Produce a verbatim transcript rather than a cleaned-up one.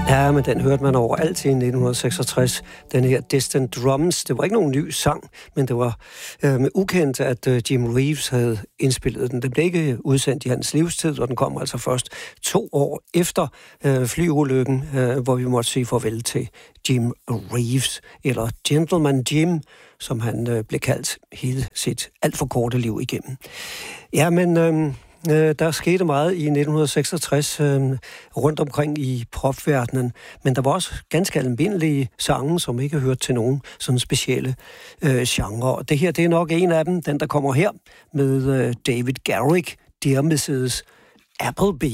Ja, men den hørte man overalt i nitten seksogtres. Den her Distant Drums. Det var ikke nogen ny sang, men det var øh, ukendt, at øh, Jim Reeves havde indspillet den. Den blev ikke udsendt i hans livstid, og den kom altså først to år efter øh, flyulykken, øh, hvor vi måtte sige farvel til Jim Reeves, eller Gentleman Jim, som han øh, blev kaldt hele sit alt for korte liv igennem. Ja, men... Øh, Der skete meget i nitten seksogtres øh, rundt omkring i popverdenen, men der var også ganske almindelige sange, som ikke hørte til nogen sådan specielle øh, genre. Og det her, det er nok en af dem, den der kommer her med øh, David Garrick, Dear missus Appleby.